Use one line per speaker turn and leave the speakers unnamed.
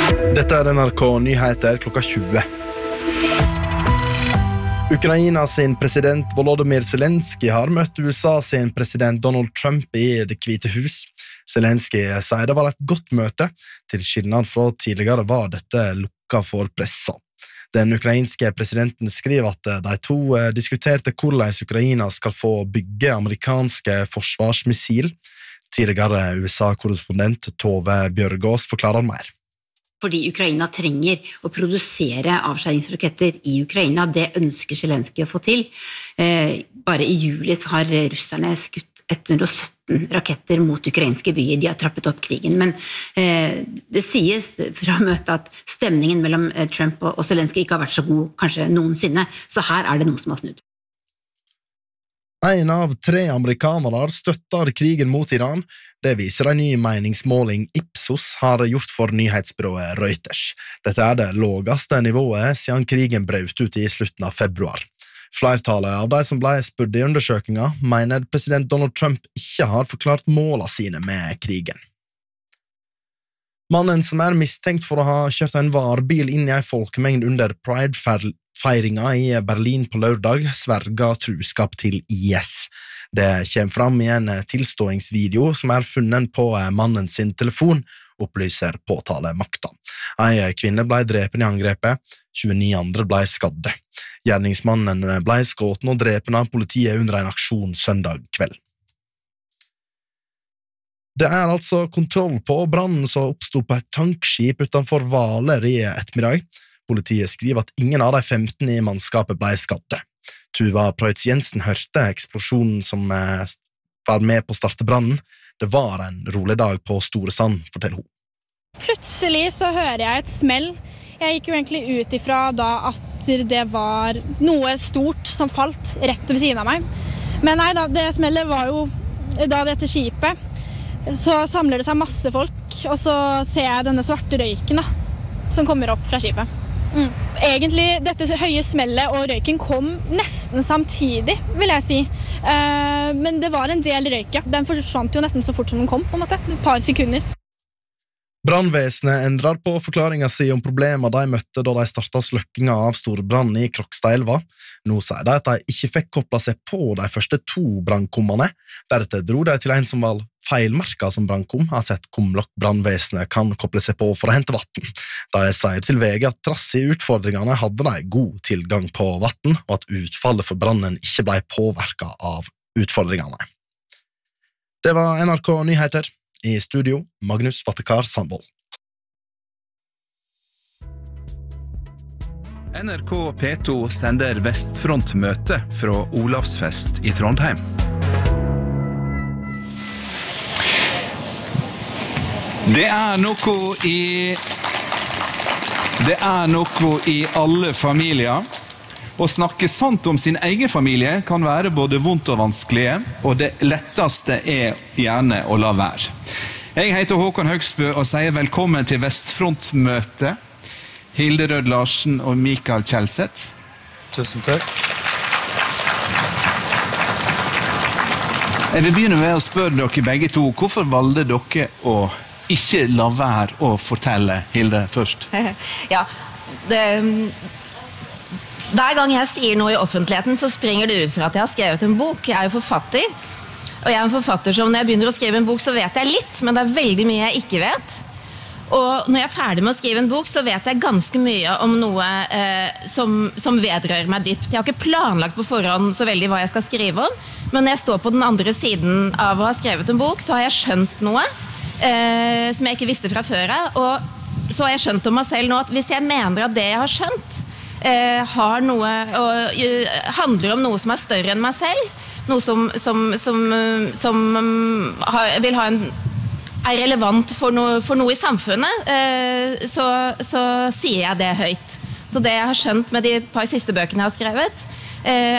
Dette NRK Nyheter klokka 20. Ukraina sin president Volodymyr Zelensky har møtt USA sin president Donald Trump i Det hvite hus. Zelensky sier det var et godt møte. Til skillnad fra tidligere var dette lukka for pressa. Den ukrainske presidenten skriver at de to diskuterte hvordan Ukraina skal få bygge amerikanske forsvarsmissil. Tidligere USA-korrespondent Tove Bjørgaas forklarer mer.
Fordi Ukraina trenger å produsere avskjæringsraketter i Ukraina. Det ønsker Zelensky å få til. Bare i juli så har russerne skutt 117 raketter mot ukrainske byer. De har trappet opp krigen, men det sies fra møtet at stemningen mellom Trump og Zelensky ikke har vært så god, kanskje noensinne. Så her er det noe som har snudd.
En av 3 amerikanere støtter krigen mot Iran. Det viser en ny meningsmåling Ipsos har gjort for nyhetsbyrået Reuters. Dette er det laveste nivået siden krigen brøt ut i slutten av februar. Flertallet av de som ble spurt i undersøkelsen mener president Donald Trump ikke har forklart målene sine med krigen. Mannen som er mistenkt for å ha kjørt en varebil inn i en folkemengd under Pride-feiringa i Berlin på lørdag sverga truskap til IS. Det kommer fram i en tilståingsvideo som er funnet på mannen sin telefon, opplyser påtalemakta. En kvinne ble drepen i angrepet, 29 andre ble skadde. Gjerningsmannen ble skutt og drepen av politiet under en aksjon søndag kveld. Det er altså kontroll på brannen som oppstod på et tankskip utenfor Hvaler i ettermiddag. Politiet skriver at ingen av de 15 i mannskapet ble skadde. Tuva Preutz Jensen hørte eksplosjonen som var med på å starte brannen. Det var en rolig dag på Store Sand, forteller hun.
Plutselig så hører jeg et smell. Jeg gikk jo egentlig ut ifra da at det var noe stort som falt rett ved siden av meg. Men nei da, det smellet var jo da dette skipet. Så samler det seg masse folk, og så ser jeg denne svarte røyken da, som kommer opp fra skipet. Egentlig, dette høye smellet og røyken kom nesten samtidig, vil jeg si. Men det var en del røyk, ja. Den forsvant jo nesten så fort som den kom, på en måte. Et par sekunder.
Brannvesenet endrer på forklaringen sin om problemer de møtte da de startet sløkkinga av storbrannen i Krokstadelva. Nå sier de at de ikke fikk kopplet seg på de første 2 brannkommene. Deretter dro de til en som var feilmarka som brannkom, har sett kumlokk brannvesenet kan koble seg på for å hente vatten. De sier til VG at trass i utfordringene hadde de god tilgang på vatten, og at utfallet for brannen ikke ble påvirket av utfordringene. Det var NRK Nyheter. I studio, Magnus Vattekar Sandvold.
NRK P2 sender Vestfrontmøte fra Olavsfest i Trondheim. Det er noe i alle familier. Å snakke sant om sin egen familie kan være både vondt og vanskelig, og det letteste er gjerne å la være. Jeg heter Håkon Høgsbø og sier velkommen til Vestfrontmøte. Hilde Rød Larsen og Mikael Kjelseth.
Tusen takk.
Jeg vil begynne med å spørre dere begge to, hvorfor valgte dere å ikke la være å fortelle Hilde først?
Ja, hver gang jeg sier noe i offentligheten, så springer det ut fra at jeg har skrevet en bok. Jeg er jo forfatter, og jeg er en forfatter som når jeg begynner å skrive en bok, så vet jeg litt, men det er veldig mye jeg ikke vet. Og når jeg er ferdig med å skrive en bok, så vet jeg ganske mye om noe som vedrører meg dypt. Jeg har ikke planlagt på forhånd så veldig hva jeg skal skrive om, men når jeg står på den andre siden av å ha skrevet en bok, så har jeg skjønt noe som jeg ikke visste fra før av, og så har jeg skjønt om meg selv nå at hvis jeg mener at det jeg har skjønt har noe og handler om noe som er større enn meg selv, noe som vil ha er relevant for noe i samfunnet, så sier jeg det høyt. Så det jeg har skjønt med de par siste bøkene jeg har skrevet,